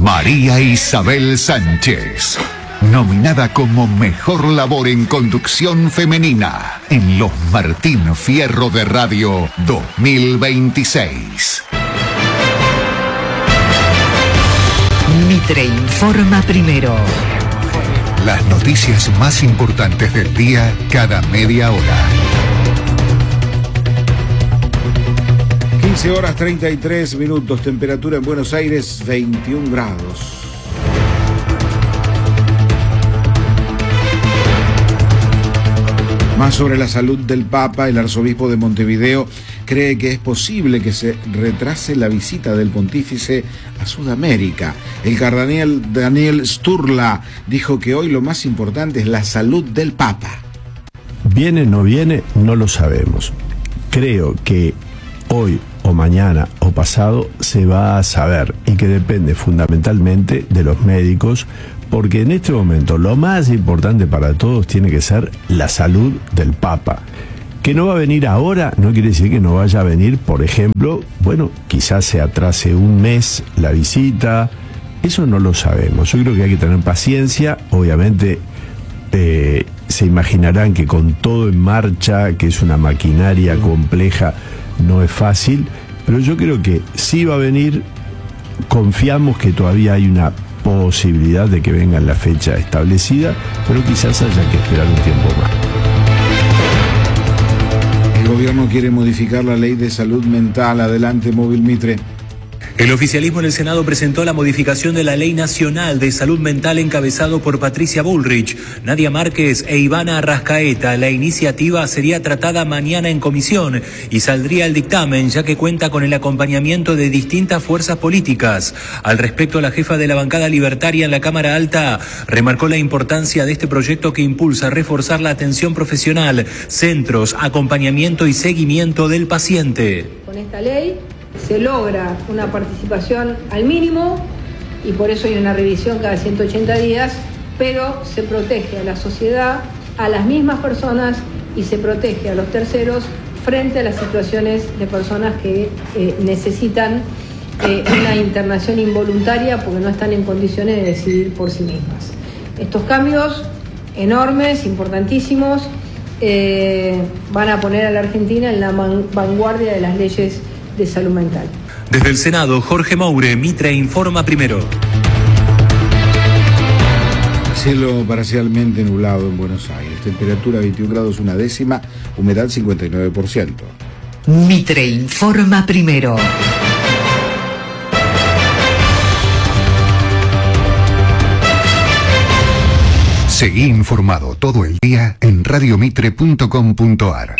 María Isabel Sánchez, nominada como Mejor Labor en Conducción Femenina en los Martín Fierro de Radio 2026. Mitre informa primero. Las noticias más importantes del día cada media hora. 15 horas 33 minutos, temperatura en Buenos Aires 21 grados. Más sobre la salud del Papa, el arzobispo de Montevideo cree que es posible que se retrase la visita del pontífice a Sudamérica. El cardenal Daniel Sturla dijo que hoy lo más importante es la salud del Papa. ¿Viene o no viene? No lo sabemos. Creo que hoy o mañana o pasado se va a saber y que depende fundamentalmente de los médicos, porque en este momento lo más importante para todos tiene que ser la salud del Papa. Que no va a venir ahora no quiere decir que no vaya a venir, por ejemplo, bueno, quizás se atrase un mes la visita, eso no lo sabemos. Yo creo que hay que tener paciencia, obviamente se imaginarán que con todo en marcha, que es una maquinaria compleja, no es fácil, pero yo creo que sí va a venir, confiamos que todavía hay una posibilidad de que venga en la fecha establecida, pero quizás haya que esperar un tiempo más. El gobierno quiere modificar la ley de salud mental. Adelante, Móvil Mitre. El oficialismo en el Senado presentó la modificación de la Ley Nacional de Salud Mental encabezado por Patricia Bullrich, Nadia Márquez e Ivana Arrascaeta. La iniciativa sería tratada mañana en comisión y saldría el dictamen, ya que cuenta con el acompañamiento de distintas fuerzas políticas. Al respecto, la jefa de la bancada libertaria en la Cámara Alta remarcó la importancia de este proyecto que impulsa a reforzar la atención profesional, centros, acompañamiento y seguimiento del paciente. Con esta ley se logra una participación al mínimo y por eso hay una revisión cada 180 días, pero se protege a la sociedad, a las mismas personas y se protege a los terceros frente a las situaciones de personas que necesitan una internación involuntaria porque no están en condiciones de decidir por sí mismas. Estos cambios enormes, importantísimos, van a poner a la Argentina en la vanguardia de las leyes de salud mental. Desde el Senado, Jorge Moure, Mitre informa primero. Cielo parcialmente nublado en Buenos Aires, temperatura 21 grados una décima, humedad 59%. Mitre informa primero. Seguí informado todo el día en radiomitre.com.ar.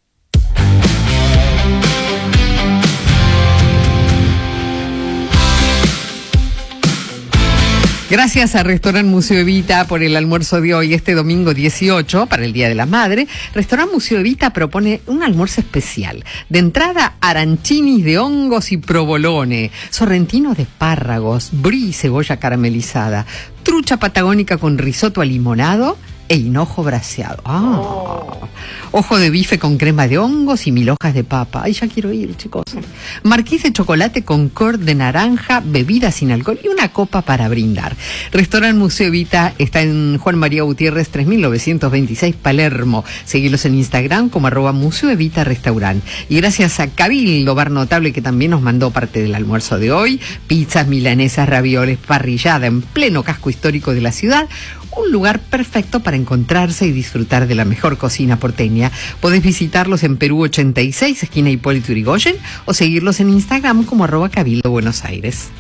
Gracias a Restaurant Museo Evita por el almuerzo de hoy, este domingo 18, para el Día de la Madre. Restaurant Museo Evita propone un almuerzo especial. De entrada, arancinis de hongos y provolone, sorrentino de espárragos, brie y cebolla caramelizada, trucha patagónica con risotto a limonado e hinojo braseado. Ojo de bife con crema de hongos y 1000 hojas de papa. Ay, ya quiero ir, chicos. Marquís de chocolate con curd de naranja, bebida sin alcohol y una copa para brindar. Restaurant Museo Evita está en Juan María Gutiérrez 3926 Palermo. Seguilos en Instagram como @Museo Evita Restaurant. Y gracias a Cabildo, bar notable, que también nos mandó parte del almuerzo de hoy. Pizzas, milanesas, ravioles, parrillada en pleno casco histórico de la ciudad. Un lugar perfecto para encontrarse y disfrutar de la mejor cocina porteña. Podés visitarlos en Perú 86, esquina Hipólito Yrigoyen, o seguirlos en Instagram como @Cabildo Buenos Aires.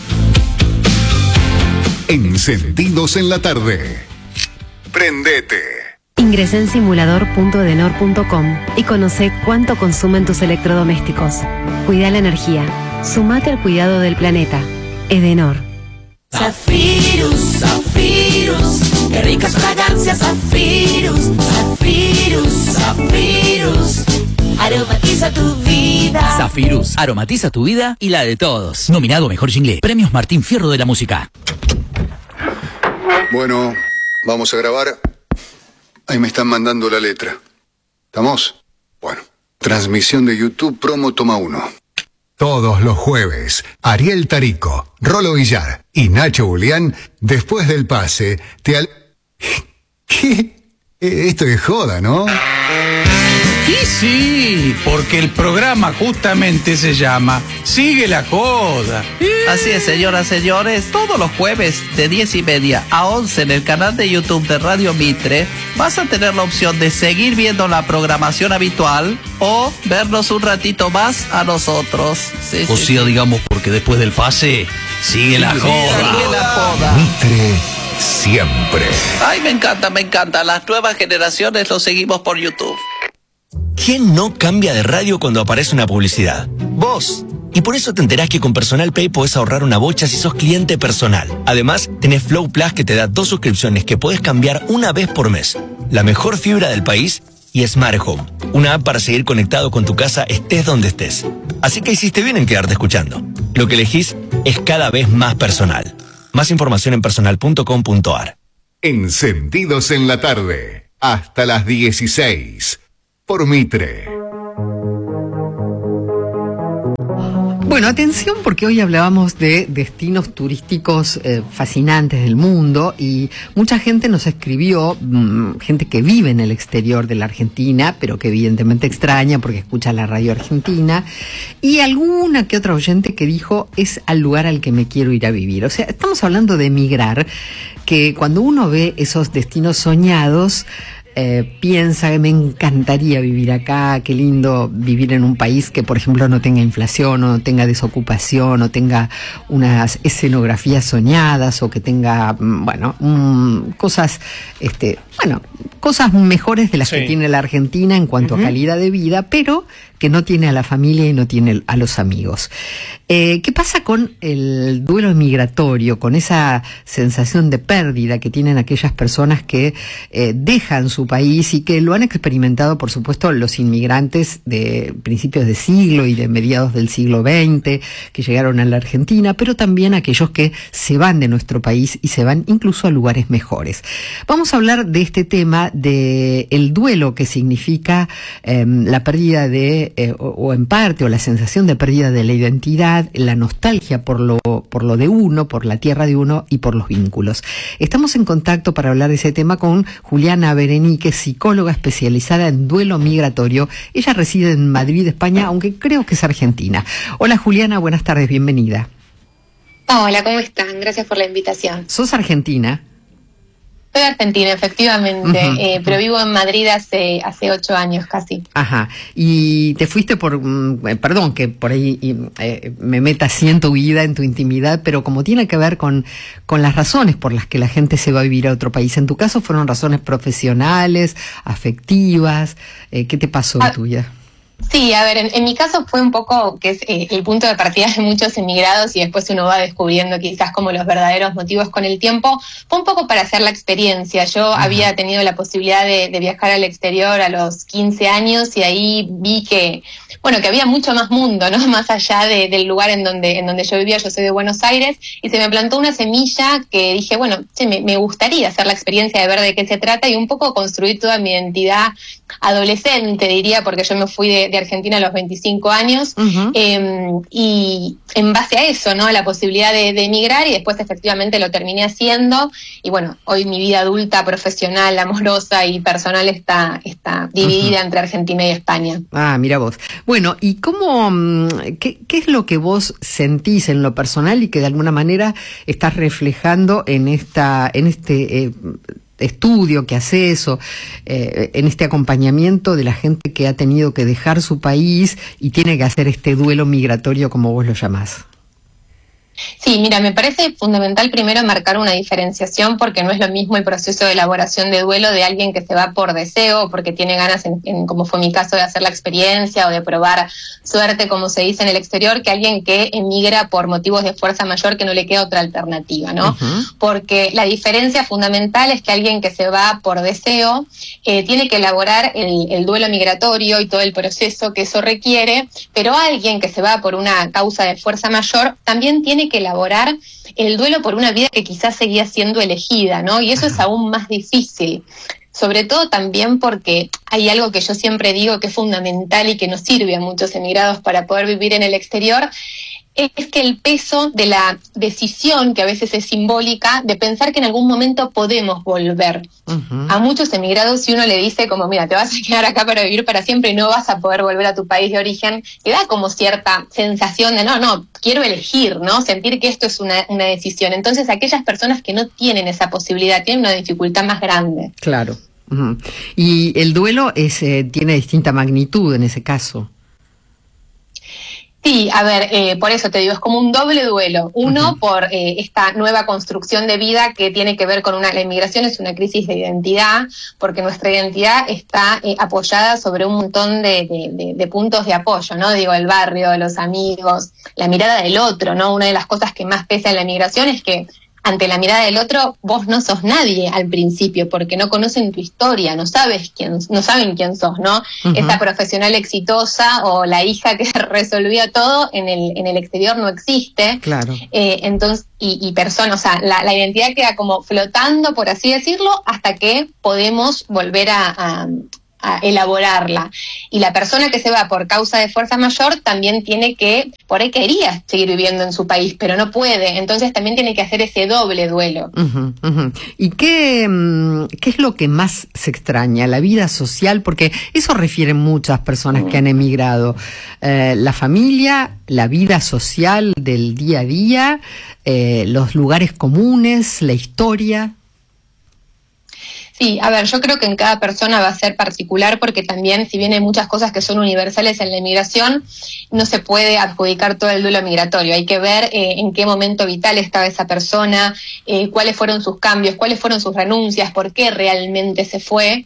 Encendidos en la tarde. Prendete. Ingresa en simulador.edenor.com y conoce cuánto consumen tus electrodomésticos. Cuida la energía. Sumate al cuidado del planeta. Edenor. Zafirus, Zafirus, qué ricas fragancias, Zafirus, Zafirus, Zafirus, aromatiza tu vida. Zafirus, aromatiza tu vida y la de todos. Nominado Mejor Jingle, Premios Martín Fierro de la Música. Bueno, vamos a grabar. Ahí me están mandando la letra. ¿Estamos? Bueno, transmisión de YouTube, promo, toma 1. Todos los jueves, Ariel Tarico, Rolo Villar y Nacho Julián, después del pase, ¿Qué? Esto es joda, ¿no? Y sí, porque el programa justamente se llama Sigue la Joda. Así es, señoras, señores, todos los jueves de 10:30 a 11 en el canal de YouTube de Radio Mitre vas a tener la opción de seguir viendo la programación habitual o vernos un ratito más a nosotros. Sí, o sea, digamos, porque después del pase sigue la joda. Sigue la joda. Mitre siempre. Ay, me encanta. Las nuevas generaciones lo seguimos por YouTube. ¿Quién no cambia de radio cuando aparece una publicidad? Vos. Y por eso te enterás que con Personal Pay podés ahorrar una bocha si sos cliente personal. Además, tenés Flow Plus que te da 2 suscripciones que podés cambiar una vez por mes. La mejor fibra del país y Smart Home. Una app para seguir conectado con tu casa estés donde estés. Así que hiciste bien en quedarte escuchando. Lo que elegís es cada vez más personal. Más información en personal.com.ar. Encendidos en la tarde. Hasta las 16. Por Mitre. Bueno, atención porque hoy hablábamos de destinos turísticos fascinantes del mundo y mucha gente nos escribió, gente que vive en el exterior de la Argentina, pero que evidentemente extraña porque escucha la radio argentina, y alguna que otra oyente que dijo, es al lugar al que me quiero ir a vivir. O sea, estamos hablando de emigrar, que cuando uno ve esos destinos soñados, piensa que me encantaría vivir acá, qué lindo vivir en un país que, por ejemplo, no tenga inflación, o no tenga desocupación, o tenga unas escenografías soñadas, o que tenga, cosas, cosas mejores de las que tiene la Argentina en cuanto a calidad de vida, pero que no tiene a la familia y no tiene a los amigos. ¿Qué pasa con el duelo migratorio, con esa sensación de pérdida que tienen aquellas personas que dejan su país y que lo han experimentado, por supuesto, los inmigrantes de principios de siglo y de mediados del siglo XX, que llegaron a la Argentina, pero también aquellos que se van de nuestro país y se van incluso a lugares mejores? Vamos a hablar de este tema, de el duelo que significa la pérdida de, o en parte, o la sensación de pérdida de la identidad, la nostalgia por lo de uno, por la tierra de uno y por los vínculos. Estamos en contacto para hablar de ese tema con Juliana Berenique, psicóloga especializada en duelo migratorio. Ella reside en Madrid, España, aunque creo que es argentina. Hola Juliana, buenas tardes, bienvenida. Hola, ¿cómo están? Gracias por la invitación. ¿Sos argentina? Soy argentina, efectivamente, pero vivo en Madrid hace 8 años casi. Ajá, y te fuiste perdón que por ahí me meta así en tu vida, en tu intimidad, pero como tiene que ver con las razones por las que la gente se va a vivir a otro país. En tu caso fueron razones profesionales, afectivas, ¿qué te pasó en tu vida? Sí, a ver, en mi caso fue un poco que es el punto de partida de muchos emigrados y después uno va descubriendo quizás como los verdaderos motivos con el tiempo. Fue un poco para hacer la experiencia. Yo había tenido la posibilidad de viajar al exterior a los 15 años y ahí vi que había mucho más mundo, ¿no? Más allá del lugar en donde yo vivía. Yo soy de Buenos Aires y se me plantó una semilla que dije, me gustaría hacer la experiencia de ver de qué se trata y un poco construir toda mi identidad adolescente, diría, porque yo me fui de Argentina a los 25 años, y en base a eso, ¿no? A la posibilidad de emigrar, y después efectivamente lo terminé haciendo, y hoy mi vida adulta, profesional, amorosa y personal está dividida entre Argentina y España. Ah, mira vos. Bueno, ¿y qué es lo que vos sentís en lo personal y que de alguna manera estás reflejando en este estudio que haces o en este acompañamiento de la gente que ha tenido que dejar su país y tiene que hacer este duelo migratorio, como vos lo llamás? Sí, mira, me parece fundamental primero marcar una diferenciación, porque no es lo mismo el proceso de elaboración de duelo de alguien que se va por deseo, porque tiene ganas, como fue mi caso, de hacer la experiencia o de probar suerte, como se dice en el exterior, que alguien que emigra por motivos de fuerza mayor, que no le queda otra alternativa, ¿no? Porque la diferencia fundamental es que alguien que se va por deseo tiene que elaborar el duelo migratorio y todo el proceso que eso requiere, pero alguien que se va por una causa de fuerza mayor también tiene que elaborar el duelo por una vida que quizás seguía siendo elegida, ¿no? Y eso es aún más difícil. sobre todo también porque hay algo que yo siempre digo que es fundamental y que nos sirve a muchos emigrados para poder vivir en el exterior, es que el peso de la decisión, que a veces es simbólica, de pensar que en algún momento podemos volver. A muchos emigrados, si uno le dice como, mira, te vas a quedar acá para vivir para siempre y no vas a poder volver a tu país de origen, te da como cierta sensación de, no, quiero elegir, ¿no? Sentir que esto es una decisión. Entonces, aquellas personas que no tienen esa posibilidad tienen una dificultad más grande. Claro. Y el duelo tiene distinta magnitud en ese caso. Sí, a ver, por eso te digo, es como un doble duelo. Uno, por esta nueva construcción de vida que tiene que ver con la inmigración es una crisis de identidad, porque nuestra identidad está apoyada sobre un montón de puntos de apoyo, ¿no? Digo, el barrio, los amigos, la mirada del otro, ¿no? Una de las cosas que más pesa en la inmigración es que ante la mirada del otro, vos no sos nadie al principio, porque no conocen tu historia, no saben quién sos, ¿no? Esa profesional exitosa o la hija que resolvía todo en el exterior no existe. Claro. Entonces, y personas, o sea, la identidad queda como flotando, por así decirlo, hasta que podemos volver a elaborarla. Y la persona que se va por causa de fuerza mayor también tiene que, por ahí quería seguir viviendo en su país, pero no puede, entonces también tiene que hacer ese doble duelo. ¿Y qué es lo que más se extraña? La vida social, porque eso refieren muchas personas que han emigrado. La familia, la vida social del día a día, los lugares comunes, la historia. Sí, a ver, yo creo que en cada persona va a ser particular porque también, si bien hay muchas cosas que son universales en la inmigración, no se puede adjudicar todo el duelo migratorio. Hay que ver en qué momento vital estaba esa persona, cuáles fueron sus cambios, cuáles fueron sus renuncias, por qué realmente se fue.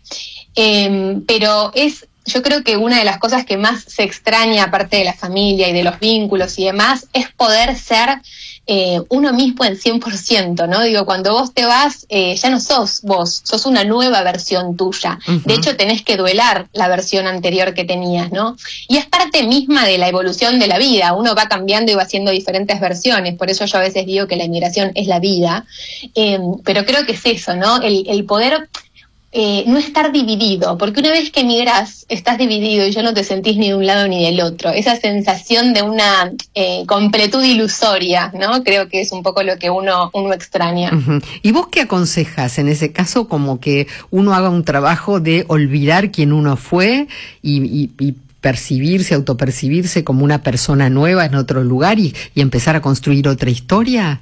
Pero yo creo que una de las cosas que más se extraña, aparte de la familia y de los vínculos y demás, es poder ser uno mismo al 100%, ¿no? Digo, cuando vos te vas, ya no sos vos, sos una nueva versión tuya. De hecho, tenés que duelar la versión anterior que tenías, ¿no? Y es parte misma de la evolución de la vida. Uno va cambiando y va haciendo diferentes versiones. Por eso yo a veces digo que la inmigración es la vida. Pero creo que es eso, ¿no? El poder no estar dividido, porque una vez que emigrás, estás dividido y ya no te sentís ni de un lado ni del otro. Esa sensación de una completud ilusoria, ¿no? Creo que es un poco lo que uno extraña. ¿Y vos qué aconsejas en ese caso? Como que uno haga un trabajo de olvidar quién uno fue y percibirse, autopercibirse como una persona nueva en otro lugar y empezar a construir otra historia.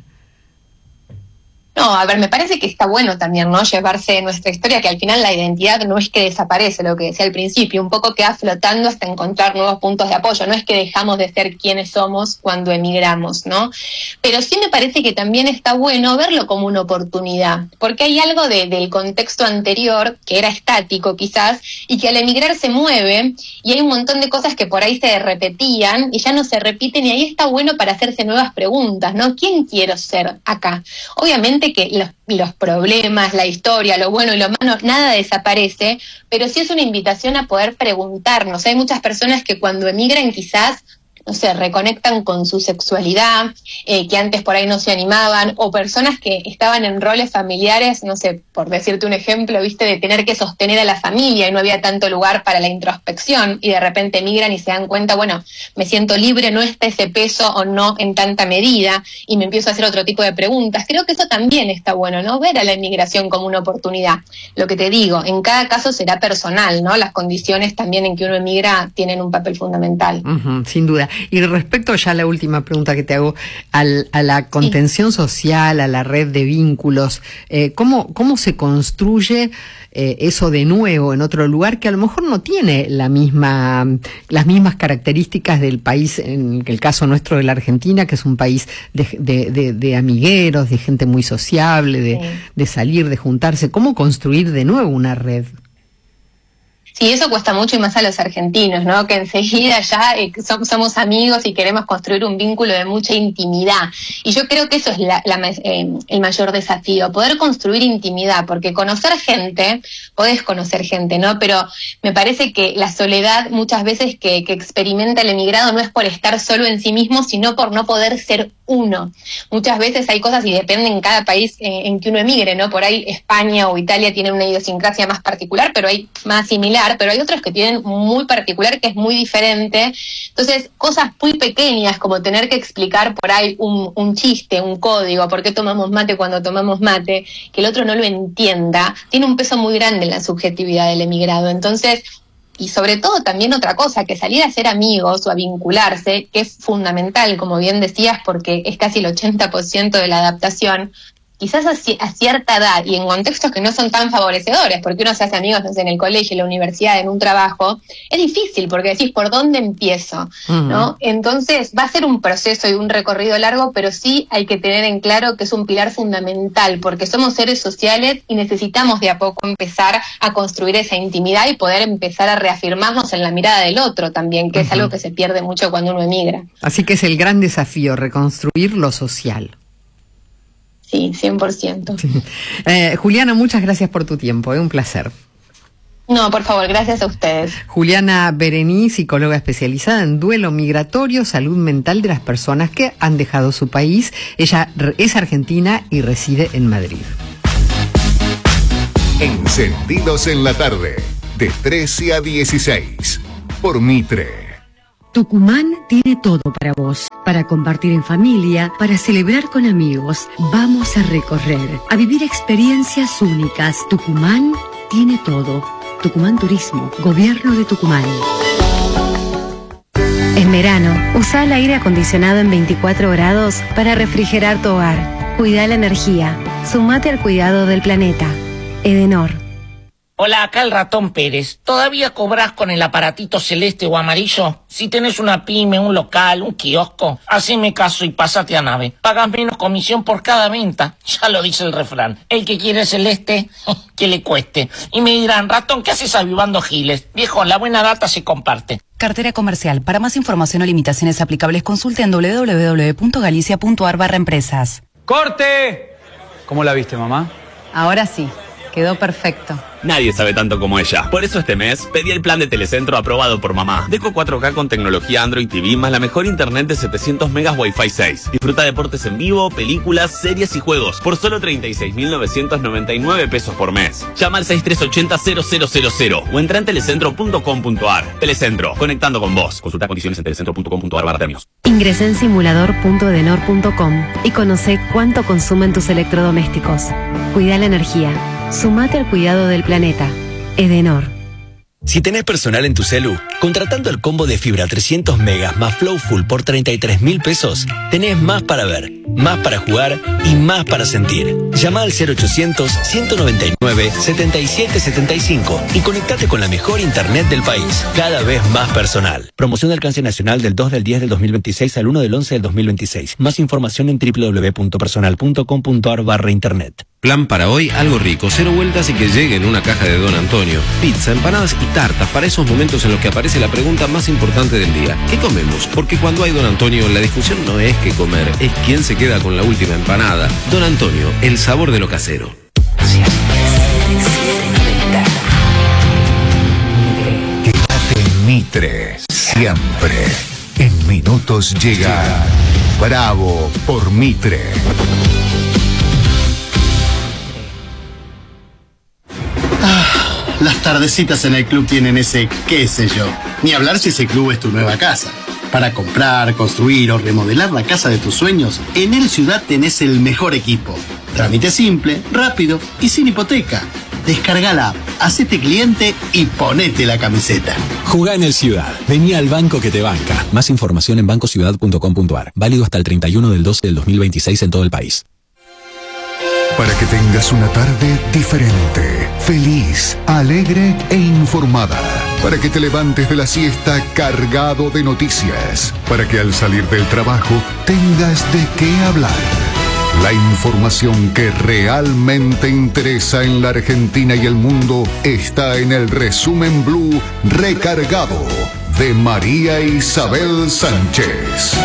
No, a ver, me parece que está bueno también, ¿no? Llevarse nuestra historia, que al final la identidad no es que desaparece, lo que decía al principio, un poco queda flotando hasta encontrar nuevos puntos de apoyo. No es que dejamos de ser quienes somos cuando emigramos, ¿no? Pero sí me parece que también está bueno verlo como una oportunidad, porque hay algo del contexto anterior, que era estático quizás, y que al emigrar se mueve, y hay un montón de cosas que por ahí se repetían, y ya no se repiten, y ahí está bueno para hacerse nuevas preguntas, ¿no? ¿Quién quiero ser acá? Obviamente que los problemas, la historia, lo bueno y lo malo, nada desaparece, pero sí es una invitación a poder preguntarnos. Hay muchas personas que cuando emigran quizás, no sé, reconectan con su sexualidad, que antes por ahí no se animaban, o personas que estaban en roles familiares, no sé, por decirte un ejemplo, viste, de tener que sostener a la familia y no había tanto lugar para la introspección, y de repente emigran y se dan cuenta, bueno, me siento libre, no está ese peso o no en tanta medida, y me empiezo a hacer otro tipo de preguntas. Creo que eso también está bueno, ¿no? Ver a la inmigración como una oportunidad. Lo que te digo, en cada caso será personal, ¿no? Las condiciones también en que uno emigra tienen un papel fundamental. Sin duda. Y respecto ya a la última pregunta que te hago, a la contención social, a la red de vínculos, ¿cómo se construye eso de nuevo en otro lugar que a lo mejor no tiene las mismas características del país, en el caso nuestro de la Argentina, que es un país de amigueros, de gente muy sociable, de salir, de juntarse? ¿Cómo construir de nuevo una red? Sí, eso cuesta mucho y más a los argentinos, ¿no? Que enseguida ya somos amigos y queremos construir un vínculo de mucha intimidad. Y yo creo que eso es el mayor desafío, poder construir intimidad, porque conocer gente, podés conocer gente, ¿no? Pero me parece que la soledad muchas veces que experimenta el emigrado no es por estar solo en sí mismo, sino por no poder ser uno. Muchas veces hay cosas, y depende en cada país en que uno emigre, ¿no? Por ahí España o Italia tienen una idiosincrasia más particular, pero hay más similar, pero hay otros que tienen muy particular, que es muy diferente. Entonces, cosas muy pequeñas, como tener que explicar por ahí un chiste, un código, por qué tomamos mate cuando tomamos mate, que el otro no lo entienda, tiene un peso muy grande en la subjetividad del emigrado. Entonces, y sobre todo también otra cosa, que salir a ser amigos o a vincularse, que es fundamental, como bien decías, porque es casi el 80% de la adaptación, quizás a cierta edad y en contextos que no son tan favorecedores, porque uno se hace amigos, no sé, en el colegio, en la universidad, en un trabajo, es difícil porque decís, ¿por dónde empiezo? ¿No? Entonces va a ser un proceso y un recorrido largo, pero sí hay que tener en claro que es un pilar fundamental, porque somos seres sociales y necesitamos de a poco empezar a construir esa intimidad y poder empezar a reafirmarnos en la mirada del otro también, que es algo que se pierde mucho cuando uno emigra. Así que es el gran desafío, reconstruir lo social. Sí, 100%. Sí. Juliana, muchas gracias por tu tiempo, un placer. No, por favor, gracias a ustedes. Juliana Berení, psicóloga especializada en duelo migratorio, salud mental de las personas que han dejado su país. Ella es argentina y reside en Madrid. Encendidos en la tarde, de 13 a 16, por Mitre. Tucumán tiene todo para vos, para compartir en familia, para celebrar con amigos. Vamos a recorrer, a vivir experiencias únicas. Tucumán tiene todo. Tucumán Turismo, Gobierno de Tucumán. En verano, usa el aire acondicionado en 24 grados para refrigerar tu hogar. Cuida la energía. Sumate al cuidado del planeta. Edenor. Hola, acá el Ratón Pérez. ¿Todavía cobrás con el aparatito celeste o amarillo? Si tenés una pyme, un local, un kiosco, haceme caso y pásate a Nave. Pagas menos comisión por cada venta. Ya lo dice el refrán. El que quiere celeste, que le cueste. Y me dirán, Ratón, ¿qué haces avivando giles? Viejo, la buena data se comparte. Cartera comercial. Para más información o limitaciones aplicables, consulte en www.galicia.ar/empresas. ¡Corte! ¿Cómo la viste, mamá? Ahora sí. Quedó perfecto. Nadie sabe tanto como ella. Por eso este mes pedí el plan de Telecentro aprobado por mamá. Deco 4K con tecnología Android TV más la mejor internet de 700 megas Wi-Fi 6. Disfruta deportes en vivo, películas, series y juegos por solo 36.999 pesos por mes. Llama al 6380-0000 o entra en telecentro.com.ar. Telecentro, conectando con vos. Consulta condiciones en telecentro.com.ar/premios. Ingresa en simulador.edenor.com y conoce cuánto consumen tus electrodomésticos. Cuida la energía. Sumate al cuidado del planeta. Edenor. Si tenés personal en tu celu, contratando el combo de fibra 300 megas más Flow Full por 33.000 pesos, tenés más para ver, más para jugar y más para sentir. Llama al 0800-199-7775 y conectate con la mejor internet del país, cada vez más personal. Promoción de alcance nacional del 2 del 10 del 2026 al 1 del 11 del 2026. Más información en www.personal.com.ar/internet. Plan para hoy, algo rico, 0 vueltas y que llegue en una caja de Don Antonio. Pizza, empanadas y tartas para esos momentos en los que aparece la pregunta más importante del día. ¿Qué comemos? Porque cuando hay Don Antonio, la discusión no es qué comer, es quién se queda con la última empanada. Don Antonio, el sabor de lo casero. Quédate en Mitre, siempre. En minutos llega Bravo por Mitre. Las tardecitas en el club tienen ese qué sé yo. Ni hablar si ese club es tu nueva casa. Para comprar, construir o remodelar la casa de tus sueños, en El Ciudad tenés el mejor equipo. Trámite simple, rápido y sin hipoteca. Descarga la app, hacete cliente y ponete la camiseta. Jugá en El Ciudad. Vení al banco que te banca. Más información en bancociudad.com.ar. Válido hasta el 31 del 12 del 2026 en todo el país. Para que tengas una tarde diferente, feliz, alegre e informada. Para que te levantes de la siesta cargado de noticias. Para que al salir del trabajo tengas de qué hablar. La información que realmente interesa en la Argentina y el mundo está en el Resumen Blue Recargado de María Isabel Sánchez.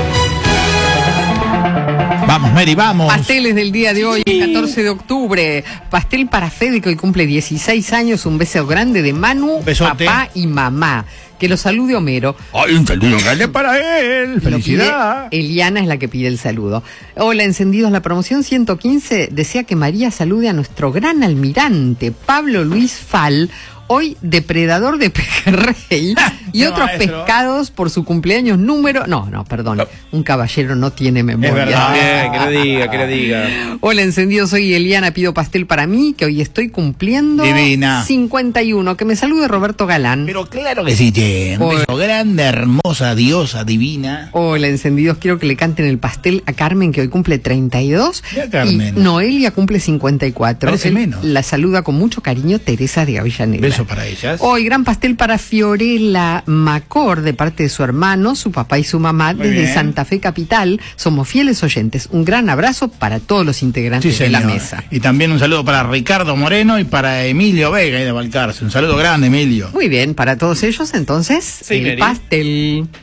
Vamos, Mary, vamos. Pasteles del día de hoy, 14 de octubre. Pastel para Fede, que hoy cumple 16 años. Un beso grande de Manu, besote. Papá y mamá. Que lo salude Homero. ¡Ay, un saludo grande para él! Lo ¡Felicidad! pide Eliana es la que pide el saludo. Hola, encendidos. La promoción 115 desea que María salude a nuestro gran almirante, Pablo Luis Fal, hoy depredador de pejerrey y otros pescados por su cumpleaños número... No, perdón. Un caballero no tiene memoria. Es verdad, que lo diga. Hola, encendido, soy Eliana, pido pastel para mí, que hoy estoy cumpliendo... Divina. 51. Que me salude Roberto Galán. Pero claro que sí, che. Un beso grande, hermosa, diosa, divina. Hola, encendidos, quiero que le canten el pastel a Carmen, que hoy cumple 32. Mira, Carmen. Y Noelia cumple 54. Parece menos. La saluda con mucho cariño Teresa de Avellaneda. Beso para ellas. Hoy gran pastel para Fiorella Macor, de parte de su hermano, su papá y su mamá, Muy desde bien. Santa Fe Capital. Somos fieles oyentes. Un gran abrazo para todos los integrantes Sí, de la señor. mesa. Y también un saludo para Ricardo Moreno y para Emilio Vega de Balcarce. Un saludo grande, Emilio. Muy bien, para todos ellos, entonces, Sí, el Mary. pastel.